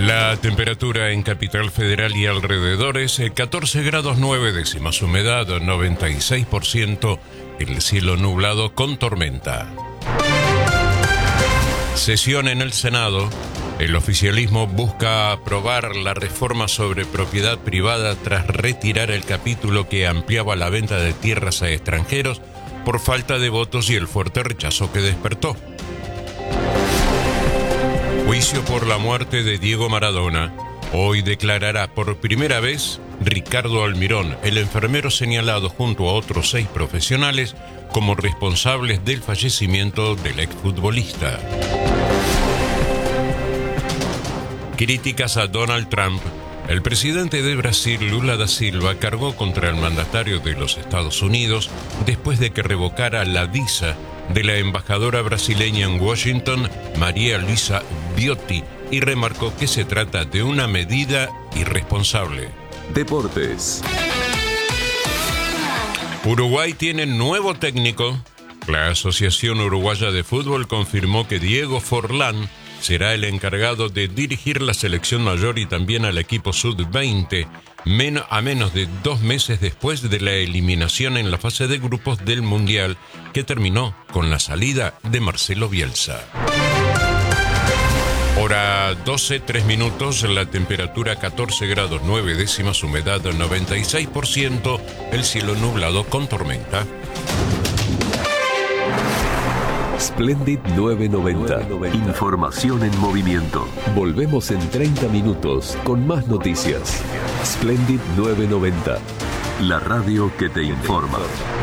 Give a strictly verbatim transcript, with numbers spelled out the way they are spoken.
La temperatura en Capital Federal y alrededores, catorce grados nueve décimas, humedad noventa y seis por ciento, el cielo nublado con tormenta. Sesión en el Senado. El oficialismo busca aprobar la reforma sobre propiedad privada tras retirar el capítulo que ampliaba la venta de tierras a extranjeros por falta de votos y el fuerte rechazo que despertó. Juicio por la muerte de Diego Maradona. Hoy declarará por primera vez Ricardo Almirón, el enfermero señalado junto a otros seis profesionales como responsables del fallecimiento del exfutbolista. Críticas a Donald Trump. El presidente de Brasil, Lula da Silva, cargó contra el mandatario de los Estados Unidos después de que revocara la visa de la embajadora brasileña en Washington, María Luisa Biotti, y remarcó que se trata de una medida irresponsable. Deportes. Uruguay tiene nuevo técnico. La Asociación Uruguaya de Fútbol confirmó que Diego Forlán será el encargado de dirigir la selección mayor y también al equipo sub veinte, men- a menos de dos meses después de la eliminación en la fase de grupos del Mundial, que terminó con la salida de Marcelo Bielsa. Hora doce, tres minutos, la temperatura catorce grados nueve décimas, humedad noventa y seis por ciento, el cielo nublado con tormenta. Splendid novecientos noventa. Información en movimiento. Volvemos en treinta minutos con más noticias. Splendid novecientos noventa. La radio que te informa.